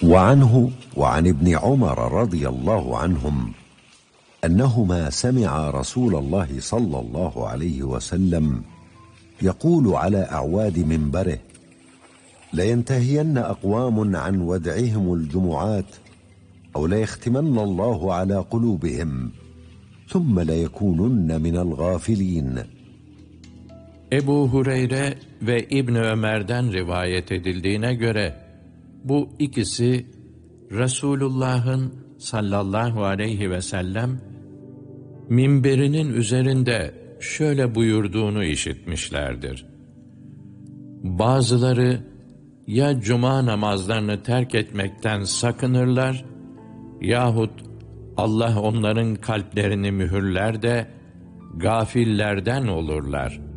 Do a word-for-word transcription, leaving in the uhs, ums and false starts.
وعنه وعن ابن عمر رضي الله عنهم أنهما سمع رسول الله صلى الله عليه وسلم يقول على أعواد منبره: لينتهين أقوام عن ودعهم الجمعات أو ليختمن الله على قلوبهم ثم ليكونن من الغافلين. Ebu Hureyre ve İbn Ömer'den rivayet edildiğine göre bu ikisi Resulullah'ın sallallahu aleyhi ve sellem minberinin üzerinde şöyle buyurduğunu işitmişlerdir: bazıları ya cuma namazlarını terk etmekten sakınırlar yahut Allah onların kalplerini mühürler de gafillerden olurlar.